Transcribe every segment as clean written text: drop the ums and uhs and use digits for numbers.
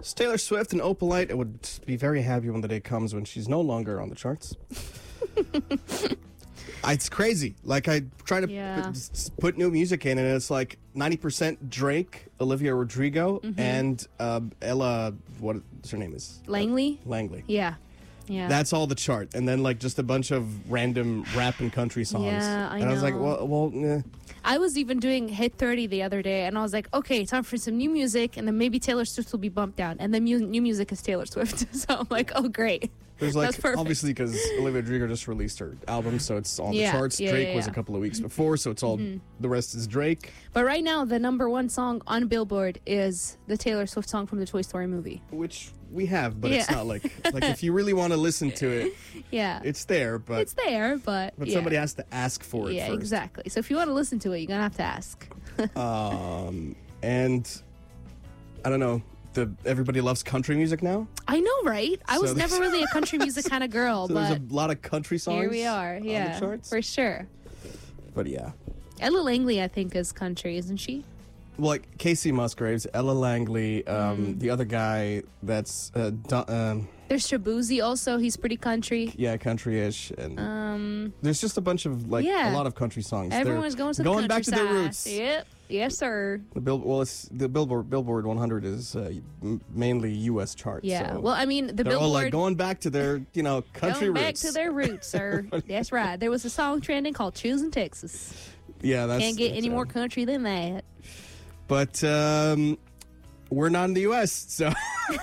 It's Taylor Swift and Opalite. I would be very happy when the day comes when she's no longer on the charts. It's crazy. Like, I try to put new music in, and it's like 90% Drake, Olivia Rodrigo, and Ella, what's her name is? Langley? Langley. Yeah. Yeah. That's all the chart. And then, like, just a bunch of random rap and country songs. Yeah, I know. And I was like, well, I was even doing Hit 30 the other day, and I was like, okay, time for some new music, and then maybe Taylor Swift will be bumped down. And then new music is Taylor Swift. So I'm like, oh, great. There's like, obviously, because Olivia Rodrigo just released her album, so it's on the charts. Drake was a couple of weeks before, so it's all, the rest is Drake. But right now, the number one song on Billboard is the Taylor Swift song from the Toy Story movie. Which we have, but it's not like if you really want to listen to it, it's there, but somebody has to ask for it first. Yeah, exactly. So if you want to listen to it, you're going to have to ask. And I don't know. Everybody loves country music now. I know, right? I was never really a country music kind of girl, so but there's a lot of country songs. Here we are, on the charts. For sure. But yeah, Ella Langley, I think, is country, isn't she? Well, like Casey Musgraves, Ella Langley, the other guy that's there's Shabuzi also. He's pretty country. Yeah, country-ish, and there's just a bunch of a lot of country songs. Everyone's going to the country back to their roots. Yep. Yes, sir. The Billboard 100 is mainly U.S. charts. Yeah. So well, I mean, they're all like going back to their country going back roots. to their roots, sir. That's right. There was a song trending called "Choosing Texas." Yeah, can't get any more country than that. But we're not in the U.S., so.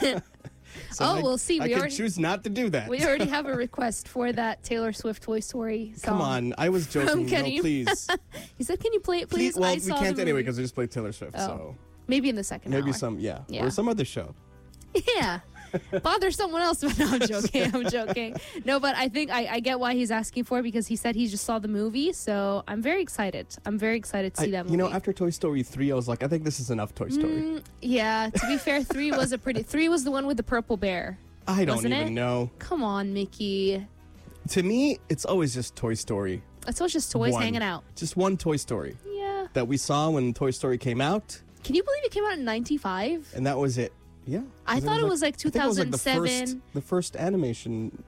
We'll see. I can choose not to do that. We already have a request for that Taylor Swift Toy Story song. Come on, I was joking. No, please. He said, "Can you play it, please?" Well, we can't anyway because I just played Taylor Swift. So maybe in the second hour. Maybe or some other show. Yeah. Bother someone else. But no, I'm joking. I'm joking. No, but I think I get why he's asking for it because he said he just saw the movie. So I'm very excited. I'm very excited to see that movie. After Toy Story 3, I was like, I think this is enough Toy Story. Yeah, to be fair, 3 was 3 was the one with the purple bear. I don't even know. Come on, Mickey. To me, it's always just Toy Story. It's always just toys hanging out. Just one Toy Story. Yeah. That we saw when Toy Story came out. Can you believe it came out in 95? And that was it. Yeah. I thought it was like 2007. It was the first animation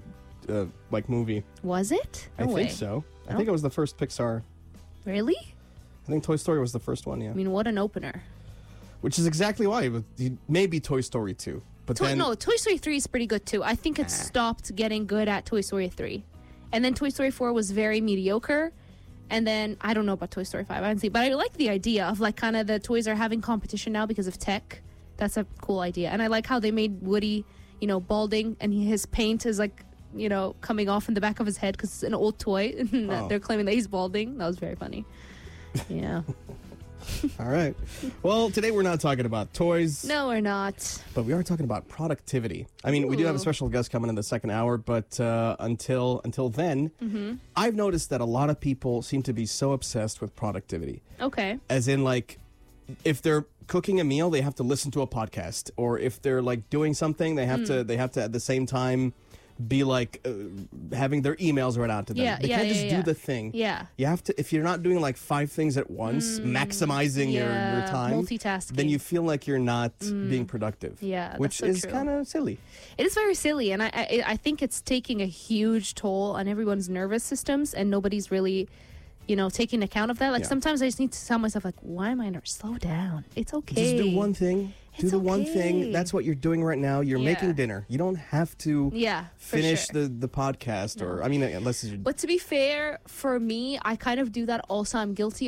movie. Was it? I think so. I think it was the first Pixar. Really? I think Toy Story was the first one, yeah. I mean, what an opener. Which is exactly why. Maybe Toy Story 2. But Toy Story 3 is pretty good too. I think it stopped getting good at Toy Story 3. And then Toy Story 4 was very mediocre. And then, I don't know about Toy Story 5. I haven't seen. But I like the idea of like kind of the toys are having competition now because of tech. That's a cool idea. And I like how they made Woody, balding and his paint is like, coming off in the back of his head because it's an old toy. They're claiming that he's balding. That was very funny. Yeah. All right. Well, today we're not talking about toys. No, we're not. But we are talking about productivity. I mean, we do have a special guest coming in the second hour, but until then, I've noticed that a lot of people seem to be so obsessed with productivity. Okay. As in, like, if they're cooking a meal, they have to listen to a podcast, or if they're like doing something, they have to at the same time be like having their emails read out to them. They can't just do the thing. Yeah. You have to, if you're not doing like 5 things at once, maximizing your time, multitasking, then you feel like you're not being productive. Yeah, which is kind of silly. It is very silly, and I think it's taking a huge toll on everyone's nervous systems, and nobody's really taking account of that. Like sometimes I just need to tell myself, like, why am I nervous? Slow down. It's okay. Just do one thing. Do the one thing. That's what you're doing right now. You're making dinner. You don't have to finish the podcast or, unless you're... But to be fair, for me, I kind of do that also. I'm guilty